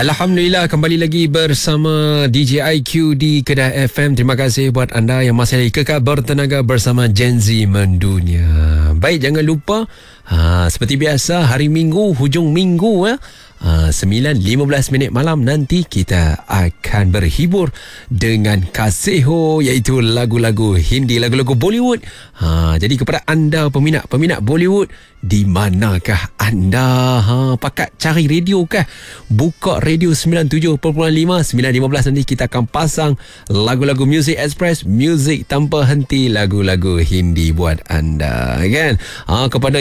Alhamdulillah, kembali lagi bersama DJ IQ di Kedah FM. Terima kasih buat anda yang masih kekal bertenaga bersama Gen Z Mendunia. Baik, jangan lupa seperti biasa hari Minggu, hujung minggu 9.15 malam nanti kita akan berhibur dengan Kaseho, iaitu lagu-lagu Hindi, lagu-lagu Bollywood. Jadi kepada anda peminat Bollywood, di manakah anda? Pakat cari radio kah? Buka radio 97.5, 9.15 nanti kita akan pasang lagu-lagu Music Express, muzik tanpa henti, lagu-lagu Hindi buat anda, kan? Kepada